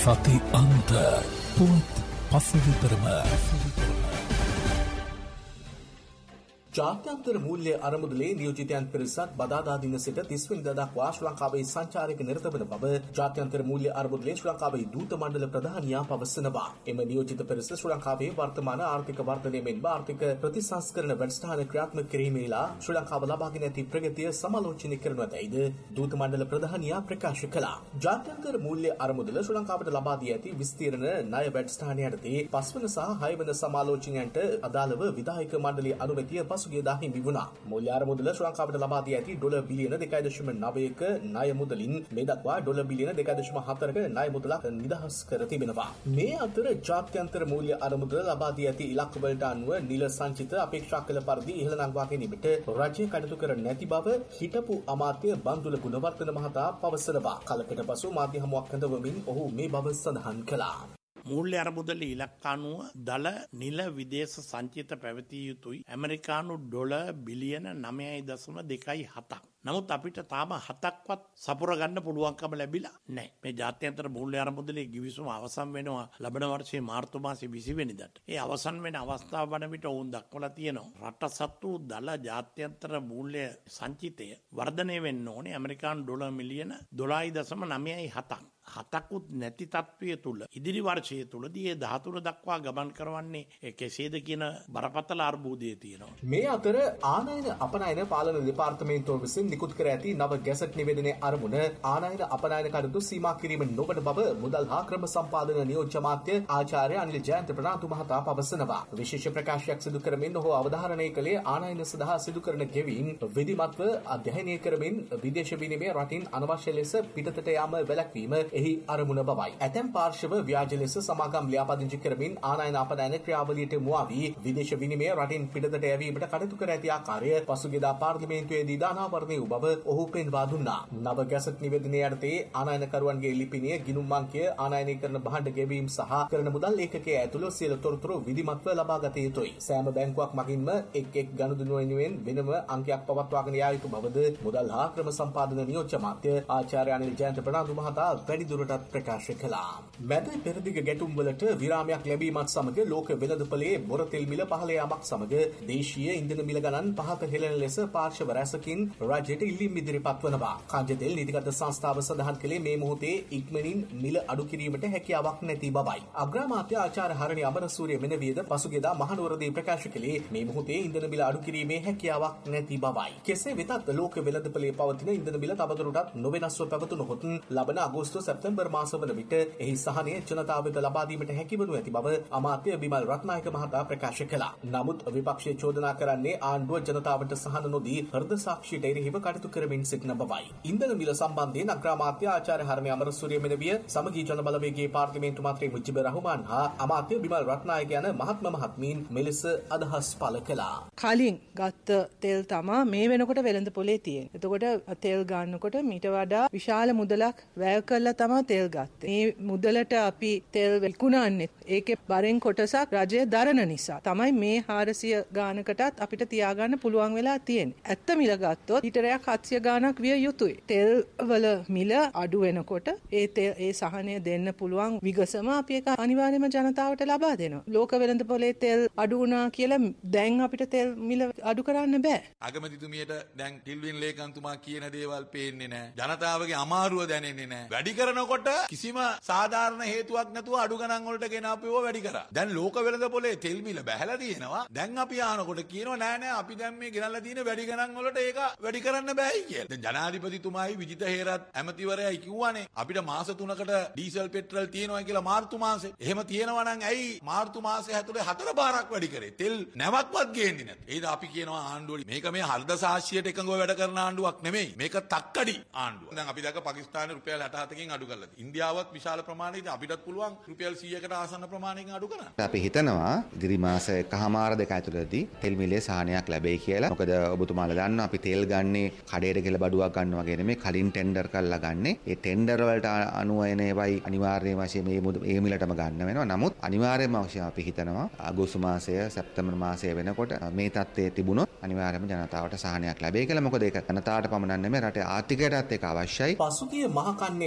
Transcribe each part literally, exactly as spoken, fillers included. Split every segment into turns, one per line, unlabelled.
සති අන්ත පුවත් පසුවිතරම ජාත්‍යන්තර මූල්‍ය අරමුදලේ නියෝජිතයන් පිරිසක් බදාදා දින සිට තිස් වෙනිදා දක්වා ශ්‍රී ලංකාවේ සංචාරයක නිරත වන බව ජාත්‍යන්තර මූල්‍ය අරමුදලේ ශ්‍රී ලංකාවේ දූත මණ්ඩල ප්‍රධානියා පවසනවා. එම නියෝජිත පිරිස ශ්‍රී ලංකාවේ වර්තමාන ආර්ථික වර්ධනය මෙන්ම ආර්ථික ප්‍රතිසංස්කරණ වැඩසටහන ක්‍රියාත්මක කිරීමේලා ශ්‍රී ලංකාව ලබාගෙන ඇති ප්‍රගතිය සමාලෝචනය කරනු ඇතැයිද දූත මණ්ඩල ප්‍රධානියා ප්‍රකාශ කළා. ජාත්‍යන්තර මූල්‍ය අරමුදල ශ්‍රී ලංකාවට ලබා දී ඇති විස්තීර්ණ ණය වැඩසටහන යටතේ පස්වන සහ හයවන සමාලෝචනයන්ට අදාළව විධායක මණ්ඩලයේ අනුමැතිය පසුගියදා හිමි වුණා. මූල්‍ය අරමුදල ශ්‍රී ලංකාවට ලබා දී ඇති ඩොලර් බිලියන දෙකයි දශම නවයක ණය මුදලින් මේ දක්වා ඩොලර් බිලියන දෙකයි දශම හතරක ණය මුදලක් නිදහස් කර තිබෙනවා. මේ අතර ජාත්‍යන්තර මූල්‍ය අරමුදල ලබා දී ඇති ඉලක්කවලට අනුව නිල සංචිත අපේක්ෂා කළ පරිදි ඉහළ නංවා ගැනීමට රජය කටයුතු කර නැති බව හිටපු අමාත්‍ය බන්දුල ගුණවර්ධන මහතා පවසනවා. කලකට පසු මාධ්‍ය හමුවක් කැඳවමින් ඔහු මේ බව සඳහන් කළා.
මූල්‍ය අරමුදල ඉලක්කානුව දල නිල විදේශ සංචිත පැවතිය යුතුයි ඇමරිකානු ඩොලර් බිලියන නවයයි දශම දෙකයි හතක්. නමුත් අපිට තාම හතක්වත් සපුර ගන්න පුළුවන්කම ලැබිලා නැහැ. මේ ජාත්‍යන්තර මූල්‍ය අරමුදලේ ගිවිසුම අවසන් වෙනවා ලබන වර්ෂයේ මාර්තු මාසයේ විසි වෙනිදාට. ඒ අවසන් වෙන අවස්ථාව වන විට ඔවුන් දක්වලා තියෙනවා රට සතු දල ජාත්‍යන්තර මූල්‍ය සංචිතය වර්ධනය වෙන්න ඕනේ ඇමරිකානු ඩොලර් මිලියන දොළහයි දශම නවයයි හතක්. හතකුත් නැති තත්වය තුල ඉදිරි වර්ෂයේ තුලදී ඒ දහතුන දක්වා ගමන් කරවන්නේ කෙසේද කියන බරපතල අර්බුදයේ තියෙනවා.
මේ අතර ආනයන අපනයන පාලන දෙපාර්තමේන්තුව විසින් නිකුත් කර ඇති නව ගැසට් නිවේදනයේ අරමුණ ආනයන අපනයන කටයුතු සීමා කිරීම නොවන බව මුදල් හා ක්‍රම සම්පාදන නියෝජ්‍ය අමාත්‍ය ආචාර්ය අනිල් ජයන්ත ප්‍රනාන්දු මහතා පවසනවා. විශේෂ ප්‍රකාශයක් සිදු කරමින් ඔහු අවධාරණය කළේ ආනයන සඳහා සිදු කරන ගෙවීම් විධිමත්ව අධ්‍යයනය කරමින් විදේශ විනිමය රටින් අනවශ්‍ය ලෙස පිටතට යාම වැළැක්වීම එහි අරමුණ බවයි. ඇතැම් පාර්ශව ව්‍යාජ ලෙස සමාගම් ලියාපදිංචි කරමින් ආනයන අපනයන ක්‍රියාවලියට මුවා වී විදේශ විනිමය රටින් පිටතට යැවීමට කටයුතු කර ඇති ආකාරය පසුගියදා පාර්ලිමේන්තුවේදී දානාවරණය වූ බව ඔහු පෙන්වා දුන්නා. නව ගැසට් නිවේදනයේ යටතේ ආනයනකරුවන්ගේ ලිපිණිය ගිණුම් අංකය ආනයනය කරන භාණ්ඩ ගෙවීම් සහ කරන මුදල් ඒකකයේ ඇතුළු සියලු තොරතුරු විධිමත්ව ලබා ගත යුතුයි. සෑම බැංකුවක් මගින්ම එක් එක් ගනුදෙනු වෙනුවෙන් වෙනම අංකයක් පවත්වාගෙන යා යුතු බවද මුදල් හා ක්‍රම සම්පාදන නියෝජ්‍ය අමාත්‍ය ආචාර්ය අනිල් ජයන්ත ප්‍රනාන්දු මහතා වැඩිදුරටත් ප්‍රකාශ කළා. මැද පෙරදිග ගැටුම් වලට විරාමයක් ලැබීමත් සමග ලෝක වෙළඳපොලේ බොර තෙල් මිල පහළ යාමක් සමග දේශීය ඉන්ධන මිල ගණන් පහත හෙළන ලෙස පාර්ශව රැසකින් රජයට ඉල්ලීම් ඉදිරිපත් වනවා. කාංජ තෙල් නීතිගත සංස්ථාව සඳහන් කළේ මේ මොහොතේ ඉක්මනින් මිල අඩු කිරීමට හැකියාවක් නැති බවයි. අග්‍රාමාත්‍ය ආචාර්ය හරණි අමරසූරිය මෙනවියද පසුගියදා මහනුවරදී ප්‍රකාශ කළේ මේ මොහොතේ ඉන්ධන මිල අඩු කිරීමේ හැකියාවක් නැති බවයි. කෙසේ වෙතත් ලෝක වෙළඳපොලේ පවතින ඉන්ධන මිල තවදුරටත් නොවෙනස්ව පැවතුනොත් ලබන අගෝස්තු සැප්තැම්බර් මාස වන විට එහි සහනය ජනතාව වෙත ලබා දීමට හැකිවනු ඇති බව අමාත්‍ය බිමල් රත්නායක මහතා ප්‍රකාශ කළා. නමුත් විපක්ෂයේ චෝදනා කරන්නේ ආණ්ඩුව ජනතාවට සහන නොදී හෘද සාක්ෂියට එරෙහිව කටයුතු කරමින් සිටින බවයි. ඉන්ධන මිල සම්බන්ධයෙන් අග්‍රාමාත්‍ය ආචාර්ය හරණි අමරසූරිය මෙනවිය සමගී ජන බලවේගයේ පාර්ලිමේන්තු මන්ත්‍රී මුජිබ රහමාන් හා අමාත්‍ය බිමල් රත්නායක යන මහත්ම මහත්මීන් මෙලෙස අදහස් පළ කළා.
කලින් ගත්ත තෙල් තමා මේ වෙනකොට වෙළඳ පොලේ තියෙන්නේ. එතකොට තෙල් ගන්නකොට මීට වඩා විශාල මුදලක් වැය කරලා තමයි තෙල් ගත්තේ. මේ මුදලට අපි තෙල් විකුණන්නේ ඒකේ බරෙන් කොටසක් රජය දරන නිසා තමයි මේ හාරසිය ගානකටත් අපිට තියාගන්න පුළුවන් වෙලා තියෙන්නේ. ඇත්ත මිල ගත්තොත් ලීටරයක් හත්සිය ගානක් විය යුතුයි. තෙල් වල මිල අඩු වෙනකොට ඒ තෙල් ඒ සහනය දෙන්න පුළුවන් විගසම අපි ඒක අනිවාර්යයෙන්ම ජනතාවට ලබා දෙනවා. ලෝක වෙළඳ පොලේ තෙල් අඩු වුණා කියලා දැන් අපිට තෙල් මිල අඩු කරන්න බෑ.
අගමැතිතුමියට දැන් ටිල්වින් ලේකම්තුමා කියන දේවල් පේන්නේ නැහැ. ජනතාවගේ අමාරුව දැනෙන්නේ නැහැ. වැඩි කරනකොට කිසිම සාධාරණ හේතුවක් නැතුව අඩු ගණන් වලට ගෙන අපිව වැඩි කරා. දැන් ලෝක වෙළඳ පොලේ තෙල් මිල බැහැලා තියෙනවා. දැන් අපි ආනකොට කියනවා නෑ නෑ අපි දැන් මේ ගෙනල්ලා තියෙන වැඩි ගණන් වලට ඒක වැඩි කරන්න බෑයි කියලා. දැන් ජනාධිපතිතුමායි විජිත හේරත් ඇමතිවරයයි කිව්වානේ අපිට මාස තුනකට ඩීසල් පෙට්‍රල් තියෙනවා කියලා මාර්තු මාසේ. එහෙම තියෙනවා නම් ඇයි මාර්තු මාසේ ඇතුලේ හතර බාරක් වැඩි කරේ? තෙල් නැවත්වත් ගේන්නේ නැත්. ඒද අපි කියනවා ආණ්ඩුවල මේක මේ හර්ධ සාක්ෂියට එකඟව වැඩ කරන ආණ්ඩුවක් නෙමෙයි. මේක තක්කඩි ආණ්ඩුව. දැන් අපි දැක්ක පාකිස්තානේ රුපියල් හැට හතකින් අඩු කරලා තියෙනවා. ඉන්දියාවත් විශාල ප්‍රමාණයක අපිටත් පුළුවන් රුපියල් සීයකට ආසන්න ප්‍රමාණයකින් අඩු කරන්න.
අපි හිතනවා ඉදිරි මාස එකහමාර දෙක ඇතුළතදී තෙල් මිලේ සහනයක් ලැබෙයි කියලා. මොකද ඔබතුමාලා දන්නවා අපි තෙල් ගන්නේ කඩේට ගිහලා බඩුවක් ගන්නවා වගේ නෙමෙයි කලින් ටෙන්ඩර් කරලා ගන්නේ. ඒ ටෙන්ඩර් වලට අනුව එන ඒවායි අනිවාර්යයෙන්ම වශයෙන් මේ මේ මිලටම ගන්න වෙනවා. නමුත් අනිවාර්යයෙන්ම අවශ්‍ය අපි හිතනවා අගෝස්තු මාසය සැප්තැම්බර් මාසය වෙනකොට මේ තත්ත්වයේ තිබුණොත් අනිවාර්යයෙන්ම ජනතාවට සහනයක් ලැබෙයි කියලා. මොකද ඒක ජනතාවට පමණක් නෙමෙයි රටේ ආර්ථිකයටත් ඒක අවශ්‍යයි.
පසුගිය මහ කන්නේ නෙලා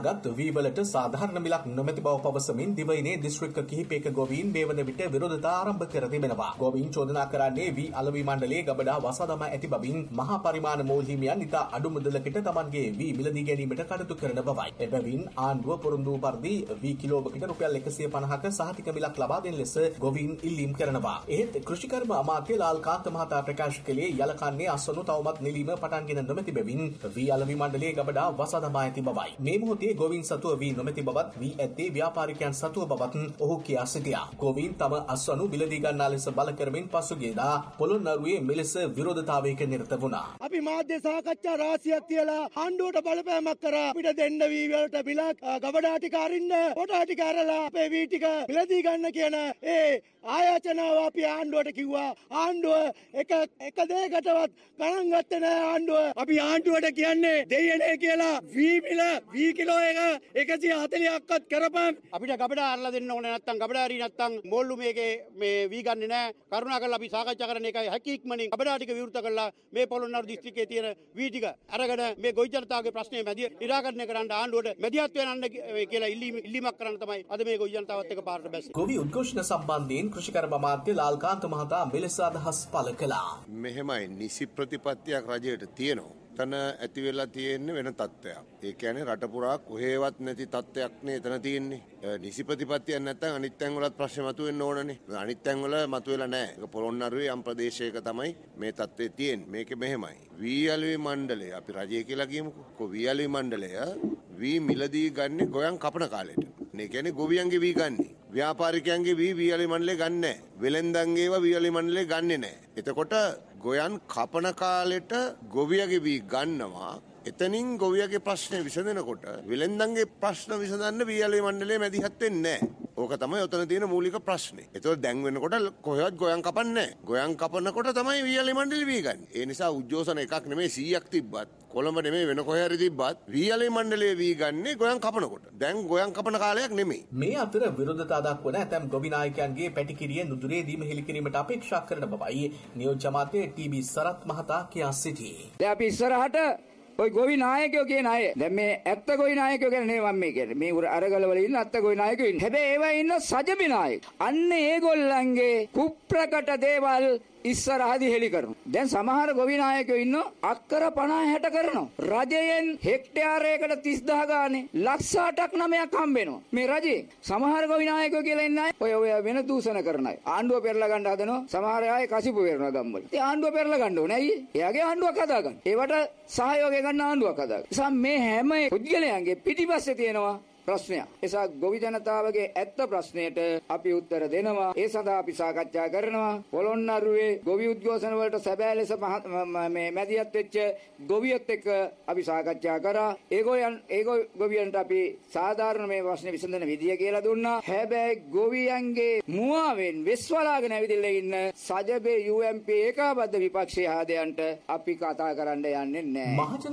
ලබාගත් වී වලට සාධාරණ මිලක් නොමැති බව පවසමින් දිවයිනේ දිස්ත්‍රික්ක කිහිපයක ගොවීන් මේ වන විට විරෝධතා ආරම්භ කර තිබෙනවා. ගොවීන් චෝදනා කරන්නේ වී අලෙවි මණ්ඩලයේ ගබඩා වසා දමා ඇති බවින් මහා පරිමාණ මෝල් හිමියන් ඉතා අඩු මුදලකට තමන්ගේ වී මිලදී ගැනීමට කටයුතු කරන බවයි. එබැවින් ආණ්ඩුව පොරොන්දු වූ පරිදි වී කිලෝවකට රුපියල් එකසිය පනහක සහතික මිලක් ලබා දෙන ලෙස ගොවීන් ඉල්ලීම් කරනවා. එහෙත් කෘෂිකර්ම අමාත්‍ය ලාල්කාන්ත මහතා ප්‍රකාශ කළේ යලකන්නේ අස්වනු තවමත් නිලීම පටන්ගෙන නොමැති බැවින් වී අලෙවි මණ්ඩලයේ ගබඩා වසා දමා ඇති බවයි. මේ මොහොතේ ගොවීන් සතුව වී නොමැති බවත් වී ඇත්තේ ව්‍යාපාරිකයන් සතුව බවත් ඔහු කියා සිටියා. ගොවීන් තම අස්වනු මිලදී ගන්නා ලෙස බල කරමින් පසුගියදා පොළොන්නරුවේ මෙලෙස විරෝධතාවයක නිරත වුණා.
අපි මාධ්‍ය සාකච්ඡා රාශියක් තියලා ආණ්ඩුවට බලපෑමක් කරා. අපිට දෙන්න වී වලට මිලක් ගබඩා ටික අරින්න පොටා ටික අරලා අපේ වී ටික මිලදී ගන්න කියන ඒ ආයාචනාව අපි ආණ්ඩුවට කිව්වා. ආණ්ඩුව එක එක දෙයකටවත් ගණන් ගත්තේ නැහැ ආණ්ඩුව. අපි ආණ්ඩුවට කියන්නේ දෙයනේ කියලා වී මිල වී කිලෝ එක එකසිය හතළිහක්වත් කරපම් අපිට ගබඩා අරලා දෙන්න ඕනේ නැත්තම් ගබඩා හරි නැත්තම් මෝල්ලු මේකේ මේ වී ගන්නේ නැහැ. කරුණාකරලා අපි සාකච්ඡා කරන එකයි හැකි ඉක්මනින් ගබඩා ටික විවෘත කරලා මේ පොළොන්නරු දිස්ත්‍රික්කයේ තියෙන වී ටික අරගෙන මේ ගොවි ජනතාවගේ ප්‍රශ්නේ මැදිහත් නිරාකරණය කරන්න ආණ්ඩුවට මැදිහත් වෙනන්න කියලා ඉල්ලීමක් කරන්න තමයි අද මේ ගොවි ජනතාවත් එක්ක පාරට බැස්සේ.
ගොවි උද්ඝෝෂණ සම්බන්ධයෙන් කෘෂිකර්ම අමාත්‍ය ලාල්කාන්ත මහතා මෙලෙස අදහස් පළ කළා.
මෙහෙමයි නිසි ප්‍රතිපත්තියක් රජයට තියෙනවා. තන ඇති වෙලා තියෙන්නේ වෙන තත්ත්වයක්. ඒ කියන්නේ රට පුරා කොහෙවත් නැති තත්ත්වයක් නේ එතන තියෙන්නේ. නිසි ප්‍රතිපත්තියක් නැත්නම් අනිත් තැන් වලත් ප්‍රශ්න මතුවෙන්න ඕනනේ. අනිත් තැන් වල මතුවෙලා නැහැ. ඒක පොළොන්නරුවේ යම් ප්‍රදේශයක තමයි මේ තත්ත්වය තියෙන්නේ. මේකේ මෙහෙමයි. වී අලෙවි මණ්ඩලය අපි රජය කියලා කියමුකෝ. කො වී අලෙවි මණ්ඩලය වී මිලදී ගන්න ගොයන් කපන කාලෙට. මේ කියන්නේ ගොවියන්ගේ වී ගන්නේ. ව්‍යාපාරිකයන්ගේ වී වී අලෙවි මණ්ඩලය ගන්න නැහැ. වෙලෙන්දන්ගේ ඒවා වී අලෙවි මණ්ඩලය ගන්නෙ නැහැ. එතකොට ගොයන් කපන කාලෙට ගොවියගේ වී ගන්නවා. එතනින් ගොවියගේ ප්‍රශ්නේ විසඳනකොට වෙලෙන්දන්ගේ ප්‍රශ්න විසඳන්න වී අලෙවි මණ්ඩලය මැදිහත් වෙන්නේ නැහැ. ඕක තමයි ඔතන තියෙන මූලික ප්‍රශ්නේ. ඒතකොට දැන් වෙනකොට කොහෙවත් ගොයන් කපන්නේ නැහැ. ගොයන් කපනකොට තමයි වී අලෙවි මණ්ඩලය වී ගන්න. ඒ නිසා උද්ඝෝෂණ එකක් නෙමෙයි සීයක් තිබ්බත් කොළඹ නෙමෙයි වෙන කොහේ හරි තිබ්බත් වී අලෙවි මණ්ඩලය වී ගන්නේ ගොයන් කපනකොට. දැන් ගොයන් කපන කාලයක් නෙමෙයි.
මේ අතර විරෝධතා දක්වන ඇතැම් ගොවි නායකයන්ගේ පැටිකිරිය නුදුරේ දීම හෙළි කිරීමට අපේක්ෂා කරන බවයි නියෝජ්‍ය අමාත්‍ය ටී.බී. සරත් මහතා කියා සිටියේ.
දැන් අපි ඉස්සරහට ඔය ගොවි නායකයෝ කියන අය දැන් මේ ඇත්ත ගොවි නායකයෝ ගැන නෙමෙයි මම මේ කියන්නේ. මේ අරගල වල ඉන්න ඇත්ත ගොවි නායකයෝ ඉන්නේ. හැබැයි ඒවා ඉන්න සජබි නායක. අන්න ඒගොල්ලන්ගේ කුප්‍රකට දේවල් ඉස්සරහදී හෙලි කරනවා. දැන් සමහර ගොවි නායකයෝ ඉන්නෝ අක්කර පනහ හැට කරනවා. රජයෙන් හෙක්ටයාරයකට තිස්දහ ගානේ ලක්ෂ අටක් නවයක් හම්බ වෙනවා. මේ රජේ සමහර ගොවි නායකයෝ කියලා ඉන්න අය ඔය ඔය වෙන දූෂණ කරන අය. ආණ්ඩුව පෙරලා ගන්න හදනවා. සමහර අය කසිපු වෙරනවා ගම්වල. ඉතින් ආණ්ඩුව පෙරලා ගන්න ඕනේ. ඇයි? එයාගේ ආණ්ඩුවක් හදා ගන්න. ඒවට සහයෝගය ගන්න ආණ්ඩුවක් හදා ගන්න. නිසා මේ හැම පුද්ගලයන්ගේ පිටිපස්සේ තියෙනවා ප්‍රශ්නයක්. එසා ගොවි ජනතාවගේ ඇත්ත ප්‍රශ්නයට අපි උත්තර දෙනවා. ඒ සඳහා අපි සාකච්ඡා කරනවා. පොළොන්නරුවේ ගොවි උද්ඝෝෂණ වලට සැබෑ ලෙස මේ මැදිහත් වෙච්ච ගොවියොත් එක්ක අපි සාකච්ඡා කරා. ඒගොල්ලන් ඒගොල්ලෝ ගොවියන්ට අපි සාධාරණ මේ ප්‍රශ්නේ විසඳන විදිය කියලා දුන්නා. හැබැයි ගොවියන්ගේ මුවාවෙන් වෙස්වලාගෙන ඇවිදලා ඉන්න සජබේ යූ එම් පී ඒකාබද්ධ විපක්ෂයේ ආදයන්ට අපි කතා කරන්න යන්නේ නැහැ.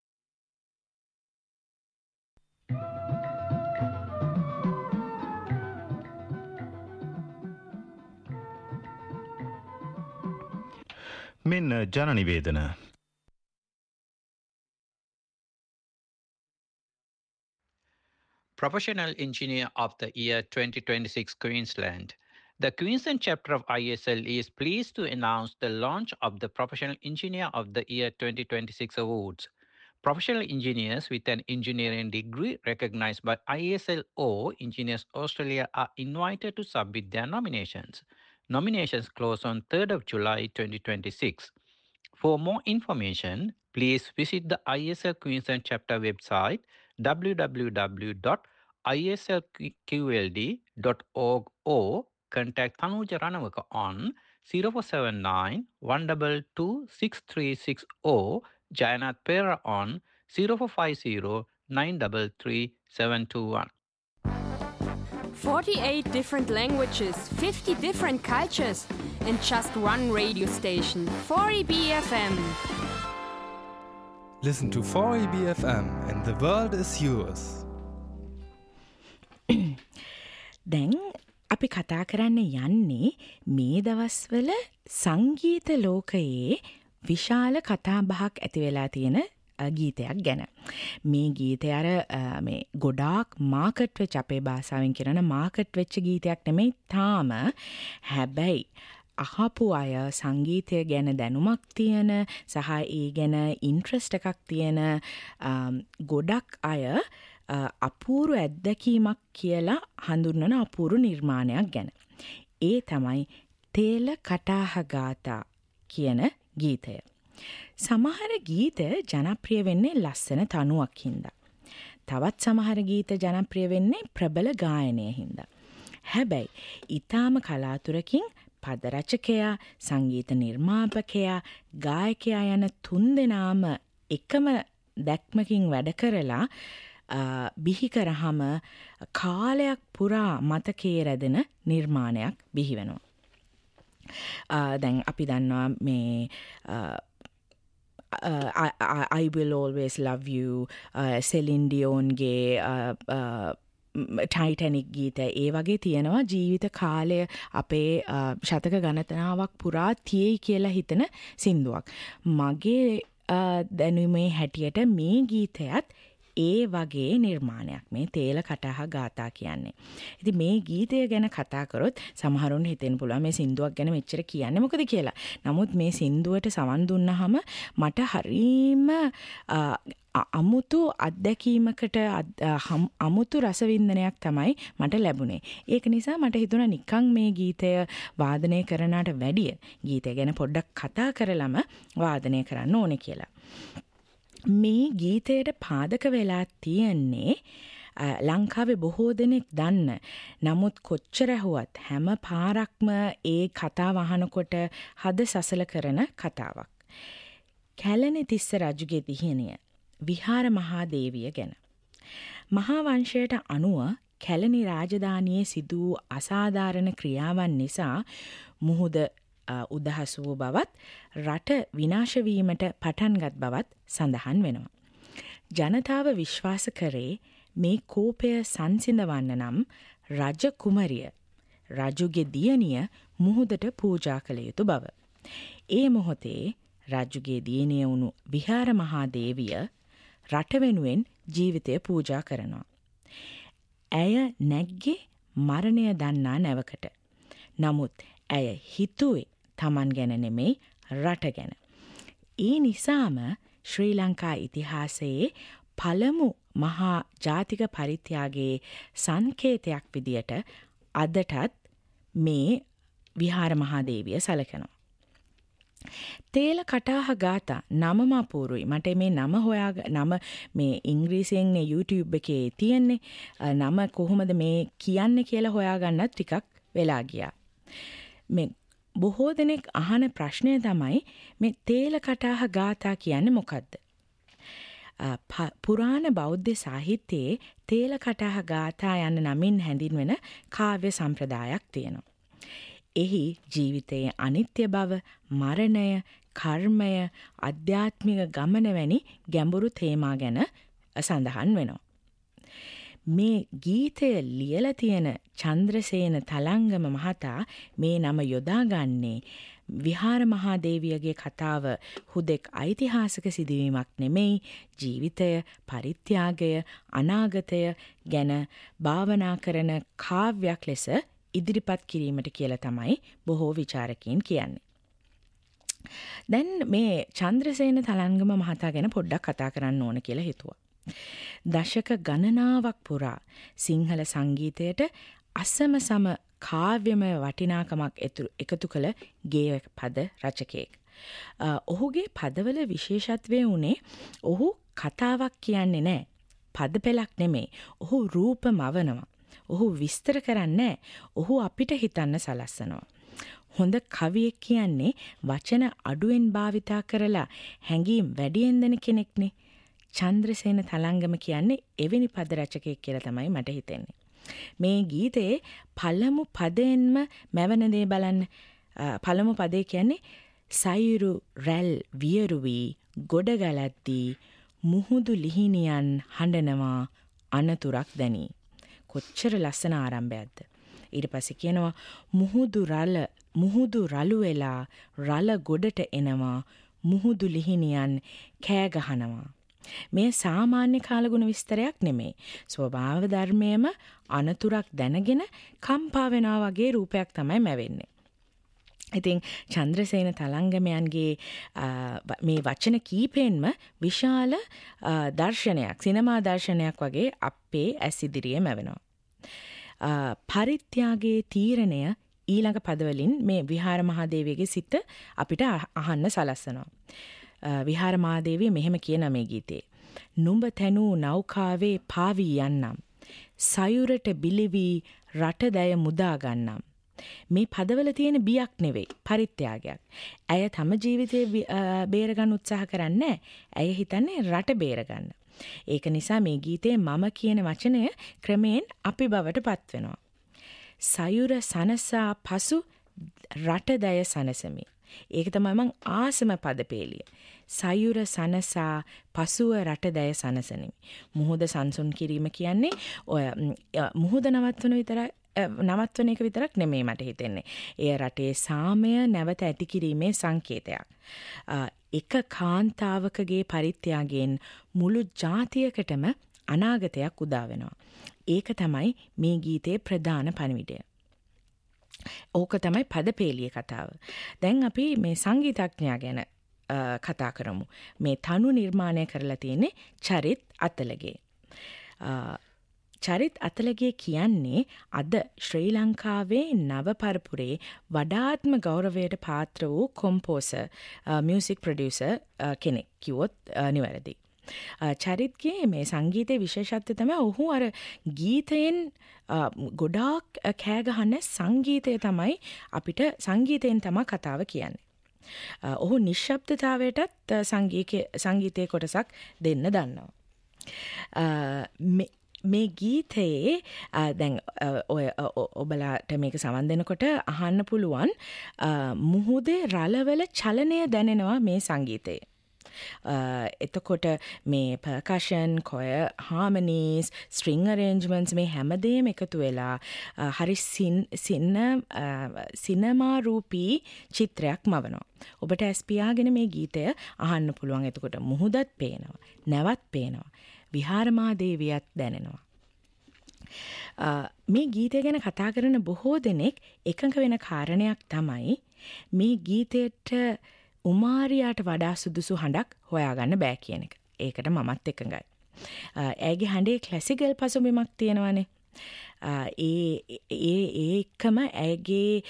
මෙන්න ජන නිවේදන.
Professional Engineer of the Year twenty twenty-six Queensland. The Queensland chapter of I S L is pleased to announce the launch of the Professional Engineer of the Year twenty twenty-six awards. Professional engineers with an engineering degree recognized by I S L or Engineers Australia are invited to submit their nominations. Nominations close on third of July twenty twenty-six. For more information, please visit the I S L Queensland chapter website w w w dot i s l q l d dot org or contact Tanuja Ranawaka on zero four seven nine one two two six three six or Jayanath Pera on zero four five zero nine three three seven two one.
forty-eight different languages, fifty different cultures, and just one radio station, four E B F M.
Listen to four E B F M and the world is yours.
දැන් අපි කතා කරන්න යන්නේ මේ දවස්වල සංගීත ලෝකයේ විශාල කතාබහක් ඇති වෙලා තියෙන ගීතයක් ගැන. මේ ගීතය අර මේ ගොඩාක් මාකට් වෙච්ච අපේ භාෂාවෙන් කියන මාකට් වෙච්ච ගීතයක් නෙමෙයි තාම. හැබැයි අහපු අය සංගීතය ගැන දැනුමක් තියෙන සහ ඒ ගැන ඉන්ට්‍රස්ට් එකක් තියෙන ගොඩක් අය අපූරු අත්දැකීමක් කියලා හඳුන්වන අපූරු නිර්මාණයක් ගැන. ඒ තමයි තේල කටාහ ගාථා කියන ගීතය. සමහර ගීත ජනප්‍රිය වෙන්නේ ලස්සන තනුවක් හින්දා. තවත් සමහර ගීත ජනප්‍රිය වෙන්නේ ප්‍රබල ගායනය හින්දා. හැබැයි ඊටාම කලාතුරකින් පදරචකයා, සංගීත නිර්මාපකයා, ගායකයා යන තුන් දෙනාම එකම දැක්මකින් වැඩ කරලා බිහි කරාම කාලයක් පුරා මතකයේ රැඳෙන නිර්මාණයක් බිහි වෙනවා. දැන් අපි දන්නවා මේ Uh, I, I, I will always love you, uh, Celine Dionගේ uh, uh, Titanic ගීත ඒ වගේ තියෙනවා ජීවිත කාලය අපේ uh, ශතක ගණනාවක් පුරා තියෙයි කියලා හිතන සින්දුවක්. මගේ uh, දැනුමේ හැටියට මේ ගීතයත් ඒ වගේ නිර්මාණයක් මේ තේල කටහ ගාථා කියන්නේ. ඉතින් මේ ගීතය ගැන කතා කරොත් සමහරුන් හිතෙන්න පුළුවන් මේ සින්දුවක් ගැන මෙච්චර කියන්නේ මොකද කියලා. නමුත් මේ සින්දුවට සවන් දුන්නාම මට හරීම අමුතු අත්දැකීමකට අමුතු රසවින්දනයක් තමයි මට ලැබුණේ. ඒක නිසා මට හිතුණා නිකන් මේ ගීතය වාදනය කරනාට වැඩිය ගීතය ගැන පොඩ්ඩක් කතා කරලම වාදනය කරන්න ඕනේ කියලා. මේ ගීතයට පාදක වෙලා තියෙන්නේ ලංකාවේ බොහෝ දෙනෙක් දන්න නමුත් කොච්චර ඇහුවත් හැම පාරක්ම ඒ කතාව අහනකොට හද සසල කරන කතාවක්. කැලණි තිස්ස රජුගේ දිහිණිය විහාර මහා දේවිය ගැන. මහා වංශයට අනුව කැලණි රාජධානියේ සිදු වූ අසාධාරණ ක්‍රියාවන් නිසා මුහුද උදහස් වූ බවත් රට විනාශ වීමට පටන්ගත් බවත් සඳහන් වෙනවා. ජනතාව විශ්වාස කරේ මේ කෝපය සංසිඳවන්න නම් රජ කුමරිය රජුගේ දියණිය මුහුදට පූජා කළ යුතු බව. ඒ මොහොතේ රජුගේ දියණිය වුණු විහාර මහා දේවිය රට වෙනුවෙන් ජීවිතය පූජා කරනවා. ඇය නැග්ගේ මරණය දන්නා නැවකට. නමුත් ඇය හිතුවේ තමන් ගැන නෙමෙයි රට ගැන. ඒ නිසාම ශ්‍රී ලංකා ඉතිහාසයේ පළමු මහා ජාතික පරිත්‍යාගයේ සංකේතයක් විදියට අදටත් මේ විහාර මහා දේවිය සැලකෙනවා. තේල කටාහ ගාථා නමම අපූරුයි. මට මේ නම හොයා නම මේ ඉංග්‍රීසියෙන් YouTube එකේ තියෙන්නේ. නම කොහොමද මේ කියන්නේ කියලා හොයාගන්නත් ටිකක් වෙලා ගියා. මේ බොහෝ දෙනෙක් අහන ප්‍රශ්නය තමයි මේ තේල කටාහ ගාථා කියන්නේ මොකක්ද? පුරාණ බෞද්ධ සාහිත්‍යයේ තේල කටාහ ගාථා යන නමින් හැඳින්වෙන කාව්‍ය සම්ප්‍රදායක් තියෙනවා. එහි ජීවිතයේ අනිත්‍ය බව, මරණය, කර්මය, අධ්‍යාත්මික ගමන වැනි ගැඹුරු තේමා ගැන සඳහන් වෙනවා. මේ ගීතය ලියලා තියෙන චන්ද්‍රසේන තලංගම මහතා මේ නම යොදාගන්නේ විහාර මහා දේවියගේ කතාව හුදෙක් ඓතිහාසික සිදුවීමක් නෙමෙයි, ජීවිතය, පරිත්‍යාගය, අනාගතය ගැන භාවනා කරන කාව්‍යයක් ලෙස ඉදිරිපත් කිරීමට කියලා තමයි බොහෝ විචාරකයන් කියන්නේ. දැන් මේ චන්ද්‍රසේන තලංගම මහතා ගැන පොඩ්ඩක් කතා කරන්න ඕන කියලා හිතුවා. දශක ගණනාවක් පුරා සිංහල සංගීතයට අසම සම කාව්‍යමය වටිනාකමක් එකතු කළ ගේය පද රචකයෙක්. ඔහුගේ පදවල විශේෂත්වය වුණේ ඔහු කතාවක් කියන්නේ නෑ. පද පෙළක් නෙමේ. ඔහු රූප මවනවා. ඔහු විස්තර කරන්නේ ඔහු අපිට හිතන්න සලස්සනවා. හොඳ කවියෙක් කියන්නේ වචන අඩුවෙන් භාවිතා කරලා හැඟීම් වැඩියෙන් දෙන කෙනෙක්නේ. චන්ද්‍රසේන තලංගම කියන්නේ එවැනි පද රචකයෙක් කියලා තමයි මට හිතෙන්නේ. මේ ගීතයේ පළමු පදයෙන්ම මැවන දේ බලන්න. පළමු පදේ කියන්නේ සයුරු රැල් වියරු වී ගොඩ ගලද්දී මුහුදු ලිහිණියන් හඬනවා අනතුරක් දැනී. කොච්චර ලස්සන ආරම්භයක්ද. ඊට පස්සේ කියනවා මුහුදු රළ මුහුදු රළු වෙලා රළ ගොඩට එනවා මුහුදු ලිහිණියන් කෑ ගහනවා. මේ සාමාන්‍ය කාලගුණ විස්තරයක් නෙමේ. ස්වභාව ධර්මයේම අනතුරක් දැනගෙන කම්පා වෙනවා වගේ රූපයක් තමයි මැවෙන්නේ. ඉතින් චන්ද්‍රසේන තලංගමයන්ගේ මේ වචන කීපෙන්ම විශාල දර්ශනයක්, සිනමා දර්ශනයක් වගේ අපේ ඇස් ඉදිරියේ මැවෙනවා. පරිත්‍යාගයේ තීරණය ඊළඟ පදවලින් මේ විහාර මහාදේවියගේ සිත අපිට අහන්න සලස්සනවා. විහාර මහාදේවිය මෙහෙම කියන මේ ගීතේ. නුඹ තැනූ නෞකාවේ පාවී යන්නම්. සයුරට බිලිවී රට දැය මුදා ගන්නම්. මේ පදවල තියෙන බියක් නෙවෙයි, පරිත්‍යාගයක්. ඇය තම ජීවිතේ බේරගන්න උත්සාහ කරන්නේ. ඇය හිතන්නේ රට බේරගන්න. ඒක නිසා මේ ගීතේ මම කියන වචනය ක්‍රමයෙන් අපි බවට පත් වෙනවා. සයුර සනසා පසු රට දැය සනසමි. ඒක තමයි මං ආසම පදපේලිය. සයුර සනසා පසුව රට දැය සනසනමි. මුහුද සංසුන් කිරීම කියන්නේ ඔය මුහුද නවත්වන විතරයි නවත්වන එක විතරක් නෙමෙයි මට හිතෙන්නේ. එය රටේ සාමය නැවත ඇති කිරීමේ සංකේතයක්. එක කාන්තාවකගේ පරිත්‍යාගයෙන් මුළු ජාතියකටම අනාගතයක් උදා වෙනවා. ඒක තමයි මේ ගීතයේ ප්‍රධාන පණිවිඩය. ඕක තමයි පදපේලියේ කතාව. දැන් අපි මේ සංගීතඥයා ගැන කතා කරමු. මේ තනු නිර්මාණය කරලා තියෙන්නේ චරිත් අතලගේ. චරිත් අතලගේ කියන්නේ අද ශ්‍රී ලංකාවේ නව පරපුරේ වඩාත්ම ගෞරවයට පාත්‍ර වූ කොම්පෝසර්, මියුසික් ප්‍රොඩියුසර් කෙනෙක් කිව්වොත් නිවැරදි. චරිත්ගේ මේ සංගීතයේ විශේෂත්වය තමයි ඔහු අර ගීතයෙන් ගොඩාක් කෑගහන සංගීතය තමයි අපිට සංගීතයෙන් තමයි කතාව කියන්නේ. ඔහු නිශ්ශබ්දතාවයටත් සංගීතයේ කොටසක් දෙන්න දන්නවා. මේ ගීතයේ දැන් ඔය ඔබලාට මේක සවන් දෙනකොට අහන්න පුළුවන් මුහුදේ රළවල චලනය දැනෙනවා මේ සංගීතයේ. එතකොට මේ පර්කෂන්, කොය, හාමනීස්, ස්ට්‍රිං අරේන්ජ්මන්ට්ස් මේ හැමදේම එකතු වෙලා හරි සිනමා රූපී චිත්‍රයක් මවනවා. ඔබට ඇස් පියාගෙන මේ ගීතය අහන්න පුළුවන්. එතකොට මුහුදත් පේනවා, නැවත් පේනවා, විහාර මහාදේවියත් දැනෙනවා. මේ ගීතය ගැන කතා කරන බොහෝ දෙනෙක් එකඟ වෙන කාරණයක් තමයි මේ ගීතයට උමාරියාට වඩා සුදුසු හඬක් හොයාගන්න බෑ කියන එක. ඒකට මමත් එකඟයි. ඇයගේ හඬේ ක්ලාසිකල් පසුබිමක් තියෙනවානේ. ඒ ඒ ඒකම ඇයගේ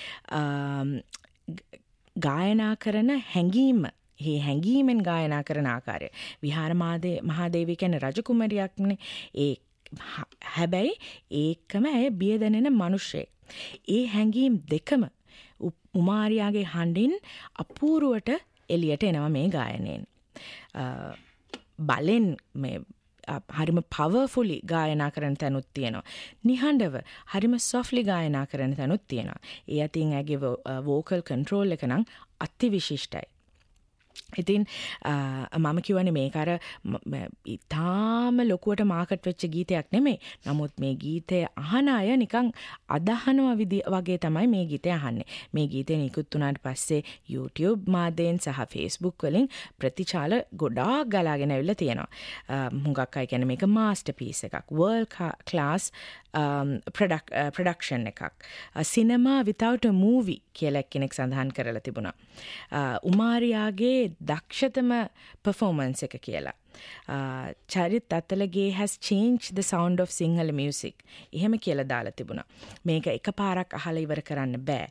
ගායනා කරන හැඟීම, මේ හැඟීමෙන් ගායනා කරන ආකාරය. විහාර මහාදේවිය කියන්නේ රජකුමරියක්නේ. ඒ හැබැයි ඒකම ඇය බිය දැනෙන මිනිහෙක්. ඒ හැඟීම් දෙකම උමාරියාගේ හඬින් අපූරුවට එළියට එනවා මේ ගායනයෙන්. බලෙන් මේ හරිම පවර්ෆුලි ගායනා කරන තැනුත් තියෙනවා. නිහඬව හරිම සොෆ්ට්ලි ගායනා කරන තැනුත් තියෙනවා. ඒ අතින් ඇගේ වෝකල් කන්ට්‍රෝල් එක නම් අතිවිශිෂ්ටයි. ඉතින් මම කියවනේ මේක අර ඉතාම ලොකුවට මාකට් වෙච්ච ගීතයක් නෙමෙයි. නමුත් මේ ගීතය අහන අය නිකන් අදහනවා වගේ තමයි මේ ගීතය අහන්නේ. මේ ගීතය නිකුත් වුණාට පස්සේ YouTube මාධ්‍යයෙන් සහ Facebook වලින් ප්‍රතිචාර ගොඩාක් ගලාගෙන ඇවිල්ලා තියෙනවා. හුඟක් අය කියන්නේ මේක මාස්ටර්පීස් එකක්, world class ප්‍රොඩක්ෂන් එකක්. සිනමා without a movie කියලා කෙනෙක් සඳහන් කරලා තිබුණා. උමාරියාගේ දක්ෂතම performance එක කියලා. Charith අතලගේ has changed the sound of Sinhala music. එහෙම කියලා දාලා තිබුණා. මේක එකපාරක් අහලා ඉවර කරන්න බෑ.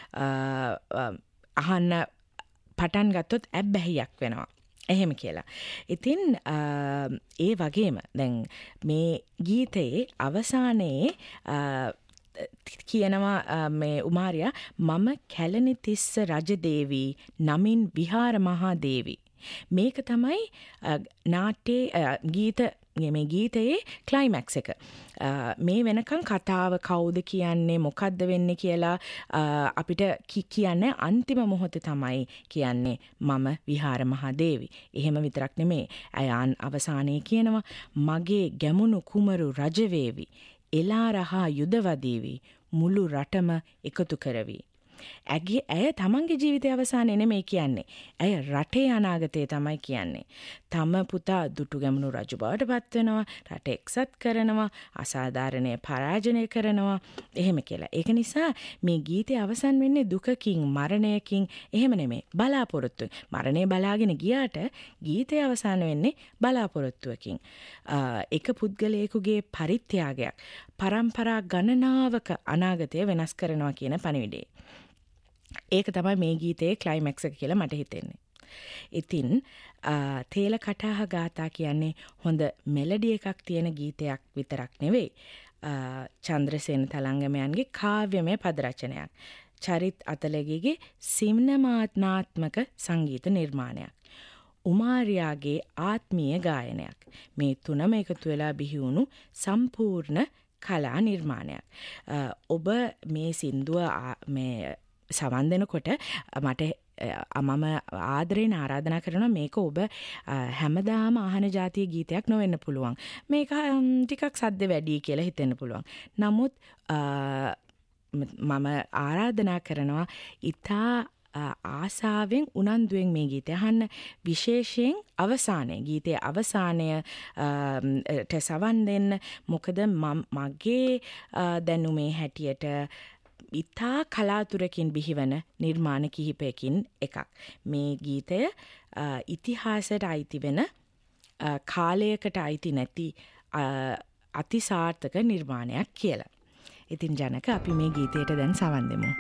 අහන්න පටන් ගත්තොත් ඇබ්බැහියක් වෙනවා. එහෙම කියලා. ඉතින් ඒ වගේම දැන් මේ ගීතයේ අවසානයේ කියනවා මේ උමාරියා මම කැලණි තිස්ස රජදේවී නමින් විහාර මහාදේවී. මේක තමයි නාට්‍යයේ ගීත මේ ගීතයේ ක්ලයිමැක්ස් එක. මේ වෙනකන් කතාව කවුද කියන්නේ මොකද්ද වෙන්නේ කියලා අපිට කියන්නේ අන්තිම මොහොතේ තමයි කියන්නේ මම විහාර මහාදේවි. එහෙම විතරක් නෙමෙයි. අයන් අවසානයේ කියනවා මගේ ගැමුණු කුමරු රජ වේවි. එලා රහා යුදවදීවි මුළු රටම එකතු කරවි. ඇගේ ඇය තමන්ගේ ජීවිතය අවසානයේ නෙමෙයි කියන්නේ. ඇය රටේ අනාගතය තමයි කියන්නේ. තම පුතා දුටු ගැමුණු රජු බවට පත් වෙනවා, රට එක්සත් කරනවා, අසාධාරණය පරාජනය කරනවා, එහෙම කියලා. ඒක නිසා මේ ගීතය අවසන් වෙන්නේ දුකකින්, මරණයකින්, එහෙම නෙමෙයි, බලාපොරොත්තුවෙන්. මරණය බලාගෙන ගියාට ගීතය අවසන් වෙන්නේ බලාපොරොත්තුවකින්. එක පුද්ගලයෙකුගේ පරිත්‍යාගයක් පරම්පරා ගණනාවක අනාගතය වෙනස් කරනවා කියන පණිවිඩය. ඒක තමයි මේ ගීතයේ ක්ලයිමැක්ස් එක කියලා මට හිතෙන්නේ. ඉතින් තේල කටාහ ගාථා කියන්නේ හොඳ මෙලඩි එකක් තියෙන ගීතයක් විතරක් නෙවෙයි. චන්ද්‍රසේන තලංගමයන්ගේ කාව්‍යමය පද රචනයක්. චරිත් අතලගේගේ සිනමාත්මක සංගීත නිර්මාණයක්. උමාරියාගේ ආත්මීය ගායනයක්. මේ තුනම එකතු වෙලා බිහි වුණු සම්පූර්ණ කලා නිර්මාණයක්. ඔබ මේ සින්දුව මේ සවන් දෙනකොට මට මම ආදරයෙන් ආරාධනා කරනවා මේක ඔබ හැමදාම අහන ජාතිය ගීතයක් නොවෙන්න පුළුවන්. මේක ටිකක් සද්ද වැඩි කියලා හිතෙන්න පුළුවන්. නමුත් මම ආරාධනා කරනවා ඉතා ආසාවෙන් උනන්දුවෙන් මේ ගීතය අහන්න. විශේෂයෙන් අවසානයේ ගීතයේ අවසානයට සවන් දෙන්න. මොකද මගේ දැනුමේ හැටියට ඉතා කලාතුරකින් බිහිවන නිර්මාණ කිහිපයකින් එකක්. මේ ගීතය ඉතිහාසයට අයිති වෙන, කාලයකට අයිති නැති අතිසාර්ථක නිර්මාණයක් කියලා. ඉතින් ජනක අපි මේ ගීතයට දැන් සවන් දෙමු.